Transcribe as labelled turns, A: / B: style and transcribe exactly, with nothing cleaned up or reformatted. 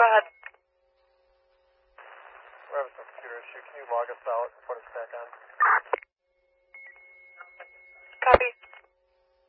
A: Go ahead.
B: We're having some computer issue. Can you log us out and put us back on?